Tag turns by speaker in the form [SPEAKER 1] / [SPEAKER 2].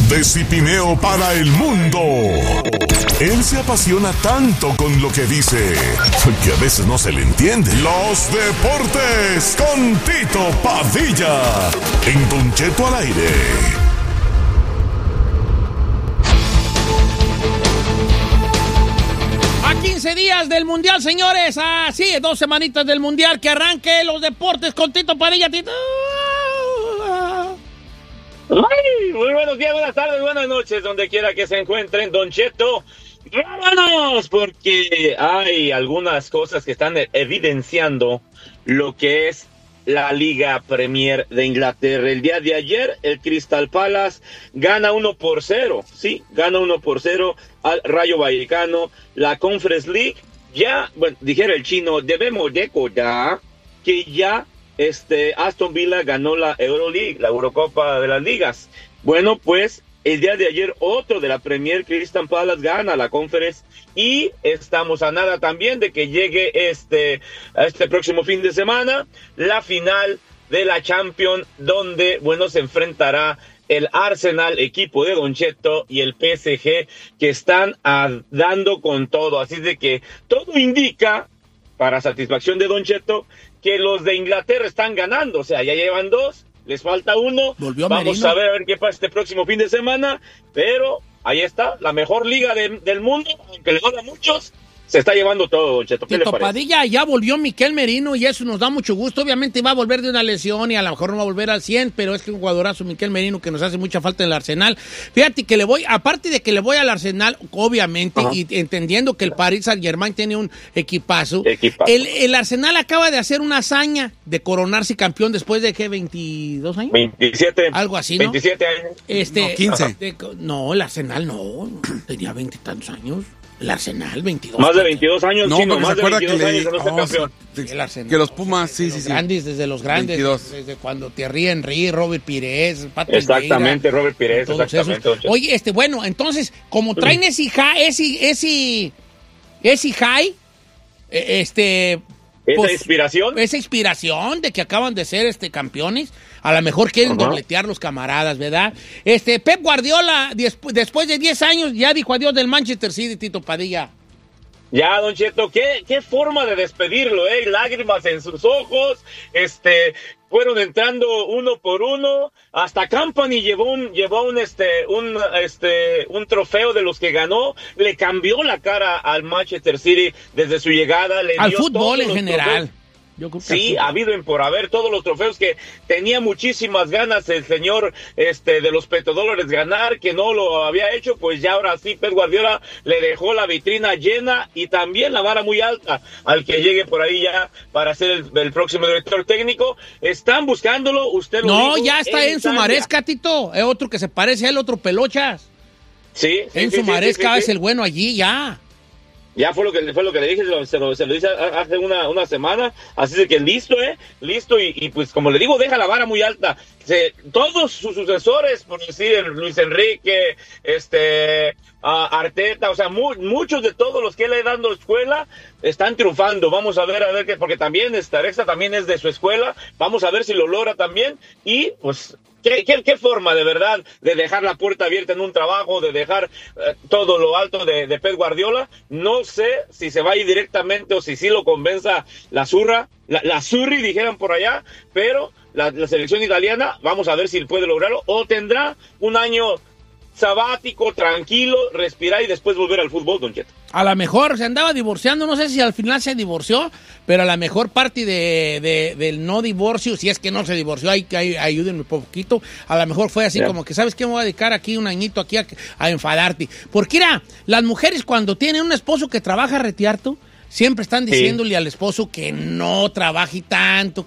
[SPEAKER 1] de Cipineo para el mundo. Él se apasiona tanto con lo que dice que a veces no se le entiende. Los deportes con Tito Padilla en Don Cheto al aire.
[SPEAKER 2] A 15 días del Mundial, señores. Sí, 2 semanitas del Mundial. Que arranque los deportes con Tito Padilla. Tito.
[SPEAKER 3] Ay, muy buenos días, buenas tardes, buenas noches, donde quiera que se encuentren, Don Cheto. ¡Vámonos! Porque hay algunas cosas que están evidenciando lo que es la Liga Premier de Inglaterra. El día de ayer, el Crystal Palace gana 1-0. Sí, gana 1-0 al Rayo Vallecano. La Conference League, ya, bueno, dijera el chino, debemos recordar que ya Aston Villa ganó la Euroleague, la Eurocopa de las Ligas. Bueno, pues el día de ayer otro de la Premier, Crystal Palace, gana la Conference y estamos a nada también de que llegue este próximo fin de semana la final de la Champions, donde, bueno, se enfrentará el Arsenal, equipo de Don Cheto, y el PSG, que están dando con todo. Así de que todo indica, para satisfacción de Don Cheto, que los de Inglaterra están ganando. O sea, ya llevan 2, les falta 1. Vamos a ver qué pasa este próximo fin de semana. Pero ahí está, la mejor liga del mundo, aunque le duele a muchos, se está llevando todo, Don Cheto. ¿Qué le parece?
[SPEAKER 2] Padilla, ya volvió Miquel Merino y eso nos da mucho gusto. Obviamente va a volver de una lesión y a lo mejor no va a volver al 100, pero es que un jugadorazo Miquel Merino que nos hace mucha falta en el Arsenal. Fíjate que aparte de que le voy al Arsenal, obviamente, ajá, y entendiendo que el Paris Saint-Germain tiene un equipazo. El Arsenal acaba de hacer una hazaña de coronarse campeón después de, ¿qué? ¿22 años?
[SPEAKER 3] 27.
[SPEAKER 2] Algo así, ¿no?
[SPEAKER 3] 27 años.
[SPEAKER 2] No,
[SPEAKER 4] 15.
[SPEAKER 2] No, el Arsenal no, tenía 20 y tantos años. El Arsenal, 22.
[SPEAKER 3] Más de 22 años,
[SPEAKER 4] no,
[SPEAKER 3] chino, más de 22
[SPEAKER 4] que
[SPEAKER 3] años de no ser campeón.
[SPEAKER 2] El Arsenal,
[SPEAKER 4] que los Pumas, sí.
[SPEAKER 2] Desde los grandes, 22. Desde cuando Thierry Henry, Robert Pires, Patrick
[SPEAKER 3] exactamente, Vieira, Robert Pires, exactamente.
[SPEAKER 2] Oye, bueno, entonces, como traen ese high, esa inspiración de que acaban de ser campeones, a lo mejor quieren dobletear los camaradas, ¿verdad? Pep Guardiola, después de 10 años, ya dijo adiós del Manchester City, Tito Padilla.
[SPEAKER 3] Ya, Don Cheto, qué forma de despedirlo, lágrimas en sus ojos, fueron entrando uno por uno, hasta Company llevó un trofeo de los que ganó, le cambió la cara al Manchester City desde su llegada,
[SPEAKER 2] al fútbol en general. Yo creo que
[SPEAKER 3] sí, ha habido en por haber todos los trofeos que tenía muchísimas ganas el señor de los petrodólares ganar, que no lo había hecho, pues ya ahora sí Pep Guardiola le dejó la vitrina llena y también la vara muy alta al que llegue por ahí ya para ser el próximo director técnico. Están buscándolo, usted lo dijo.
[SPEAKER 2] No, ya está Enzo Maresca, Tito, es otro que se parece a él, otro Pelochas.
[SPEAKER 3] Sí.
[SPEAKER 2] Enzo Maresca es el bueno allí, ya.
[SPEAKER 3] Ya fue lo que le dije, se lo hice hace una semana, así de que listo, y pues como le digo, deja la vara muy alta. Todos sus sucesores, por decir, Luis Enrique, Arteta, o sea, muchos de todos los que le dando escuela están triunfando. Vamos a ver qué, porque también Arexa también es de su escuela, vamos a ver si lo logra también, y pues ¿Qué forma de verdad de dejar la puerta abierta en un trabajo, de dejar todo lo alto de Pep Guardiola? No sé si se va a ir directamente o si sí lo convenza la Zurra, la Zurri dijeran por allá, pero la selección italiana, vamos a ver si puede lograrlo, o tendrá un año sabático, tranquilo, respirar y después volver al fútbol, Don Cheto.
[SPEAKER 2] A lo mejor se andaba divorciando, no sé si al final se divorció, pero a lo mejor parte del no divorcio, si es que no se divorció, ayúdenme un poquito, a lo mejor fue así como que, ¿sabes qué? Me voy a dedicar aquí un añito aquí a enfadarte. Porque mira, las mujeres cuando tienen un esposo que trabaja retearto, siempre están diciéndole al esposo que no trabaje tanto,